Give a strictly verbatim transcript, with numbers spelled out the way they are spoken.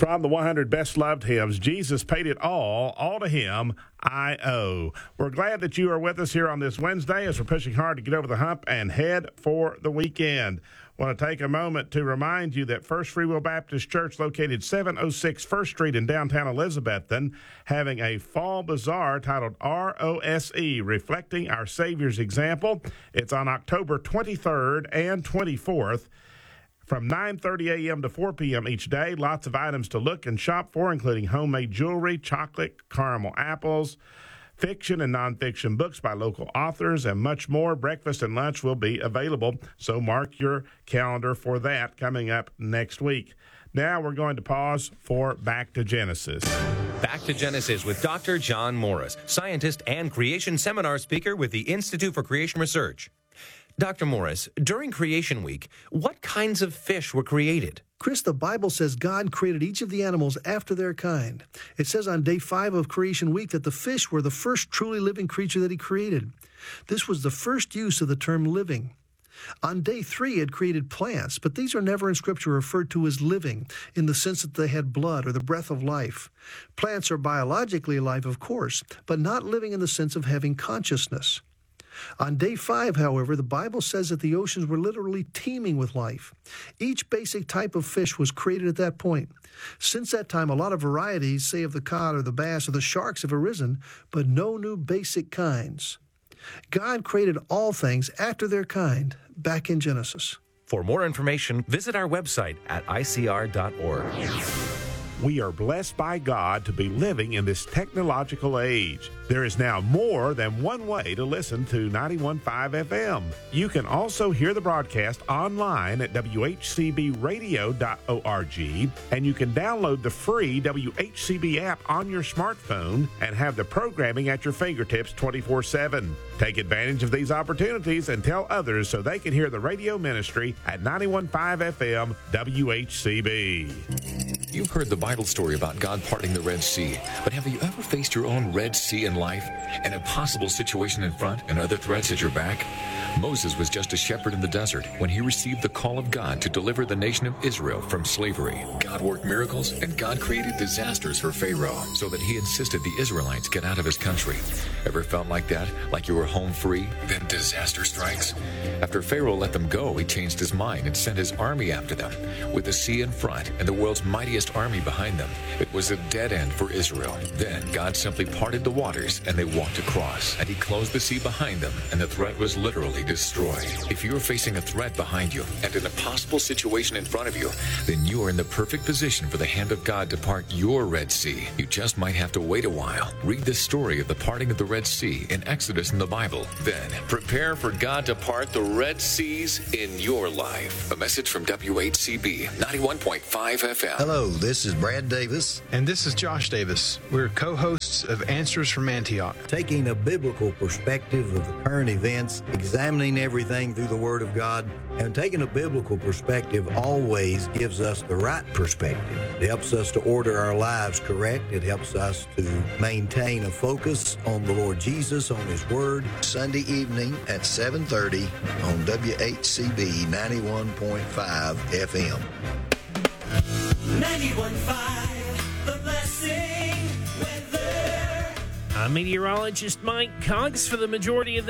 From the one hundred Best Loved Hymns, Jesus Paid It All, All to Him I Owe. We're glad that you are with us here on this Wednesday as we're pushing hard to get over the hump and head for the weekend. I want to take a moment to remind you that First Free Will Baptist Church, located seven oh six First Street in downtown Elizabethton, having a fall bazaar titled R O S E, Reflecting Our Savior's Example. It's on October twenty-third and twenty-fourth. From nine thirty a.m. to four p.m. each day, lots of items to look and shop for, including homemade jewelry, chocolate, caramel apples, fiction and nonfiction books by local authors, and much more. Breakfast and lunch will be available, so mark your calendar for that coming up next week. Now we're going to pause for Back to Genesis. Back to Genesis with Doctor John Morris, scientist and creation seminar speaker with the Institute for Creation Research. Doctor Morris, during Creation Week, what kinds of fish were created? Chris, the Bible says God created each of the animals after their kind. It says on day five of Creation Week that the fish were the first truly living creature that he created. This was the first use of the term living. On day three, he had created plants, but these are never in Scripture referred to as living in the sense that they had blood or the breath of life. Plants are biologically alive, of course, but not living in the sense of having consciousness. On day five, however, the Bible says that the oceans were literally teeming with life. Each basic type of fish was created at that point. Since that time, a lot of varieties, say of the cod or the bass or the sharks, have arisen, but no new basic kinds. God created all things after their kind back in Genesis. For more information, visit our website at I C R dot org. We are blessed by God to be living in this technological age. There is now more than one way to listen to ninety-one point five F M. You can also hear the broadcast online at W H C B radio dot org, and you can download the free W H C B app on your smartphone and have the programming at your fingertips twenty-four seven. Take advantage of these opportunities and tell others so they can hear the radio ministry at ninety-one point five F M W H C B. You've heard the Bible story about God parting the Red Sea, but have you ever faced your own Red Sea in life? An impossible situation in front and other threats at your back? Moses was just a shepherd in the desert when he received the call of God to deliver the nation of Israel from slavery. God worked miracles, and God created disasters for Pharaoh so that he insisted the Israelites get out of his country. Ever felt like that? Like you were home free, then disaster strikes? After Pharaoh let them go, he changed his mind and sent his army after them. With the sea in front and the world's mightiest army behind them, it was a dead end for Israel. Then God simply parted the waters, and they walked across, and he closed the sea behind them, and the threat was literally destroyed. If you're facing a threat behind you and an impossible situation in front of you, then you are in the perfect position for the hand of God to part your Red Sea. You just might have to wait a while. Read the story of the parting of the Red Sea in Exodus in the Bible. Then prepare for God to part the Red Seas in your life. A message from W H C B ninety-one point five F M. Hello, this is Brad Davis. And this is Josh Davis. We're co-hosts of Answers from Antioch. Taking a biblical perspective of the current events, examining everything through the Word of God, and taking a biblical perspective always gives us the right perspective. It helps us to order our lives correct. It helps us to maintain a focus on the Lord Jesus, on His Word. Sunday evening at seven thirty on W H C B ninety-one point five F M. ninety-one point five, The Blessing Weather. I'm meteorologist Mike Cox for the majority of the